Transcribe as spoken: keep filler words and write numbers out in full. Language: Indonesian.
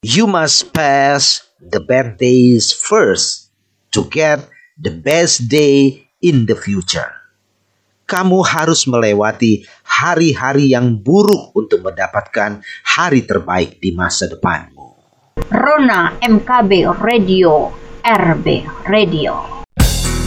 You must pass the bad days first to get the best day in the future. Kamu harus melewati hari-hari yang buruk untuk mendapatkan hari terbaik di masa depanmu. Rona M K B Radio, R B Radio.